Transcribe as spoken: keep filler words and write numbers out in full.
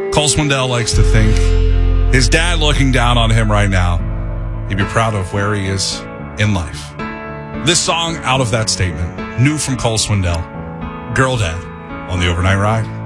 Cole Swindell likes to think his dad looking down on him right now, he'd be proud of where he is in life. This song, out of that statement, new from Cole Swindell, Girl Dad, on the Overnight Ride.